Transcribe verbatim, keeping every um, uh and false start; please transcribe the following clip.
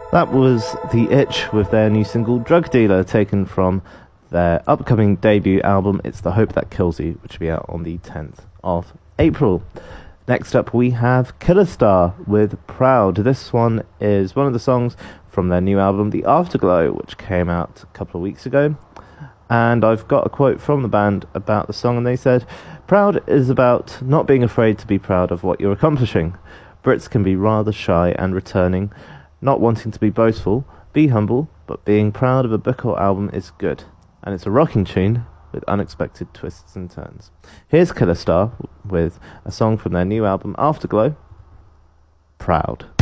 That was The Itch with their new single Drug Dealer, taken from their upcoming debut album It's the Hope That Kills You, which will be out on the tenth of April. Next up we have Killer Star with Proud. This one is one of the songs from their new album The Afterglow, which came out a couple of weeks ago. And I've got a quote from the band about the song, and they said, "Proud is about not being afraid to be proud of what you're accomplishing. Brits can be rather shy and returning, not wanting to be boastful, be humble, but being proud of a book or album is good. And it's a rocking tune with unexpected twists and turns." Here's Killer Star with a song from their new album Afterglow, Proud.